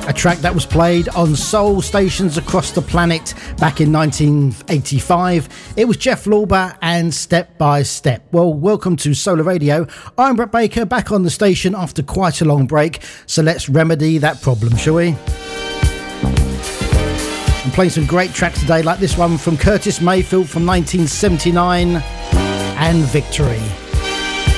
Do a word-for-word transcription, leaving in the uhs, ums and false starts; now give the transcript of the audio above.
a track that was played on soul stations across the planet back in nineteen eighty-five. It was Jeff Lorber and Step by Step. Well, welcome to Solar Radio. I'm Brett Baker, back on the station after quite a long break, so let's remedy that problem, shall we? I'm playing some great tracks today, like this one from Curtis Mayfield from nineteen seventy-nine, and Victory.